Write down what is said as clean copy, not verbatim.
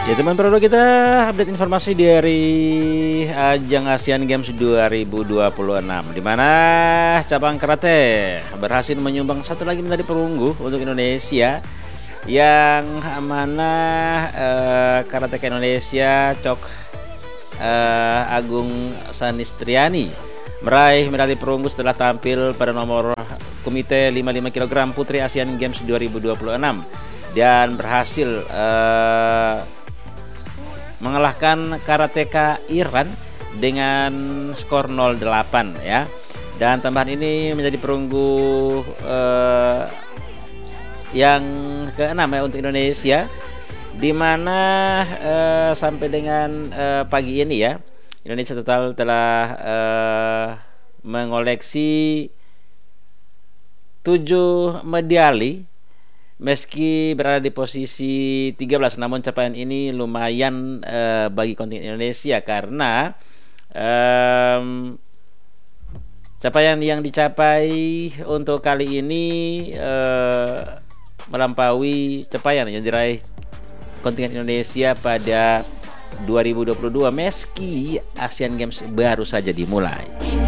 Ya teman Pro, kita update informasi dari ajang Asian Games 2026, di mana cabang karate berhasil menyumbang satu lagi medali perunggu untuk Indonesia, yang mana karateka Indonesia Cok Agung Sanistriani meraih medali perunggu setelah tampil pada nomor komite 55 kg putri Asian Games 2026 dan berhasil mengalahkan karateka Iran dengan skor 0-8 ya. Dan tambahan ini menjadi perunggu yang ke-6 ya untuk Indonesia, di mana sampai dengan pagi ini ya, Indonesia total telah mengoleksi 7 medali. Meski berada di posisi 13, namun capaian ini lumayan bagi kontingen Indonesia, karena capaian yang dicapai untuk kali ini melampaui capaian yang diraih kontingen Indonesia pada 2022 meski Asian Games baru saja dimulai.